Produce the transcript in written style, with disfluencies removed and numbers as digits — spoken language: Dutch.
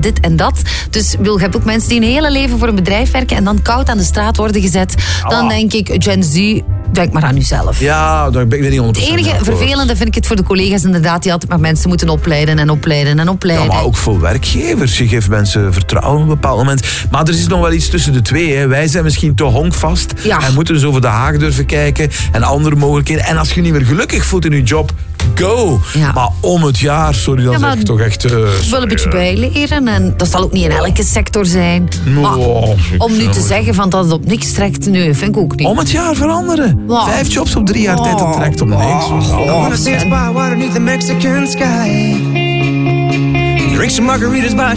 dit en dat. Dus je hebt ook mensen die een hele leven voor een bedrijf werken en dan koud aan de straat worden gezet. Dan denk ik, Gen Z, denk maar aan uzelf. Ja, daar ben ik niet 100% Het enige vervelende vind ik het voor de collega's inderdaad, die altijd maar mensen moeten opleiden. Ja, maar ook voor werkgevers. Je geeft mensen vertrouwen op een bepaald moment. Maar er is nog wel iets tussen de twee. Hè. Wij zijn misschien te honkvast en moeten dus over de haag durven kijken en andere mogelijkheden. En als je niet meer gelukkig voelt in je job, go. Ja. Maar om het jaar, sorry, dan zeg ik toch echt... wel een beetje bijleren en dat zal ook niet in elke sector zijn. Maar om nu te zeggen van dat het op niks trekt, nee, vind ik ook niet. Om het jaar veranderen. 5 jobs op 3 jaar tijd, dat trekt op niks. I wanna dance by water beneath the Mexican sky. Drink some margaritas by